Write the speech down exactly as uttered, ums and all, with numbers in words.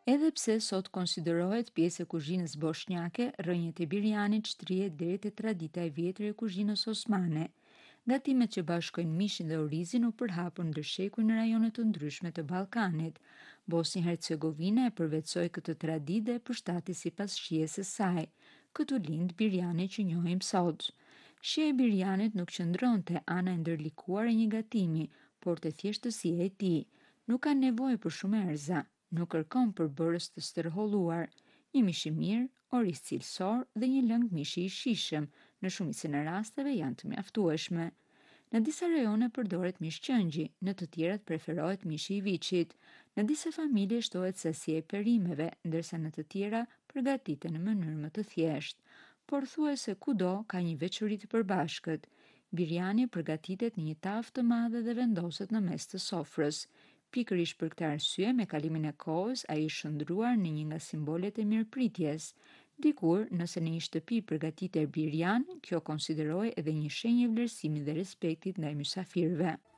Edhe pse sot konsiderohet pjesë e kuzhinës bosnjake, rrënjët e birjanit shtrihet deri te tradita e vjetër e kuzhinës osmane. Gatimet që bashkojnë mishin dhe orizin u përhapur ndër shekuj në rajone të ndryshme të Ballkanit. Bosnjë-Hercegovina e përvetsoi këtë traditë dhe e përshtati sipas shijes së saj. Këtu lind birjani që njohim sot. Shija e birjanit nuk qëndronte ana e ndërlikuar e një gatimi, por te thjeshtësia e tij. Nuk ka nevojë për shumë erza, nuk kërkon përbërës të stërholluar. Një mish i mirë, oriz cilësor dhe një lëng mishi i shijshëm, në shumicën e rasteve janë të mjaftueshme. Në disa rajone përdoret mish qëngji, në të tjerat preferohet mishi i viçit. Në disa familje shtohet sasia e perimeve, ndërsa në të tjera përgatiten në mënyrë më të thjeshtë. Por thuajse kudo ka një veçori të përbashkët. Birjani përgatitet në një tavë të madhe dhe vendoset në mes të sofrës. Pikërisht për këtë arsye, me kalimin e kohës, ai është shndruar në një nga simbolet e mirëpritjes. Dikur, nëse në një shtëpi përgatitej birjan, kjo konsiderohej edhe një shenjë e vlerësimit dhe respektit ndaj mysafirëve.